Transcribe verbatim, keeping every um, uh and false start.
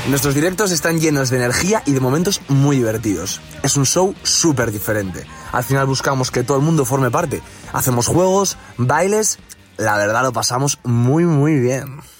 Nuestros directos están llenos de energía y de momentos muy divertidos. Es un show súper diferente. Al final buscamos que todo el mundo forme parte. Hacemos juegos, bailes... La verdad lo pasamos muy muy bien.